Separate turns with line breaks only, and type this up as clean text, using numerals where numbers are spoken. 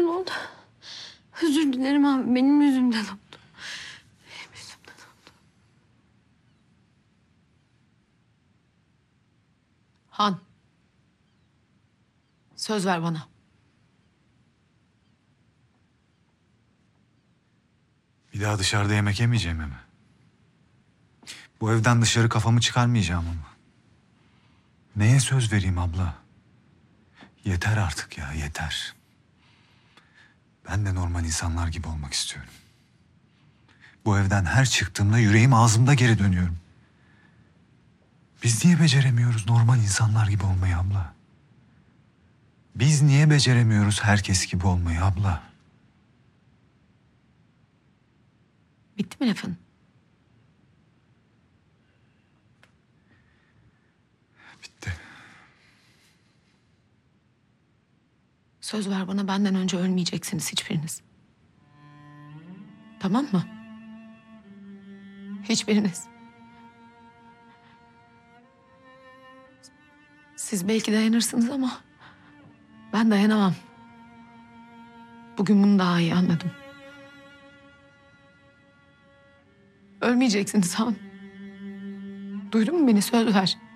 yüzümden oldu. Özür dilerim abi. Benim yüzümden oldu. Benim yüzümden oldu.
Han. Söz ver bana.
Bir daha dışarıda yemek yemeyeceğim mi? Bu evden dışarı kafamı çıkarmayacağım ama. Neye söz vereyim abla? Yeter artık ya, yeter. Ben de normal insanlar gibi olmak istiyorum. Bu evden her çıktığımda yüreğim ağzımda geri dönüyorum. Biz niye beceremiyoruz normal insanlar gibi olmayı abla? Biz niye beceremiyoruz herkes gibi olmayı abla?
Bitti mi lafın?
Bitti.
Söz ver bana, benden önce ölmeyeceksiniz hiçbiriniz. Tamam mı? Hiçbiriniz. Siz belki dayanırsınız ama ben dayanamam. Bugün bunu daha iyi anladım. Ölmeyeceksiniz Han. Duydun mu beni? Söz ver.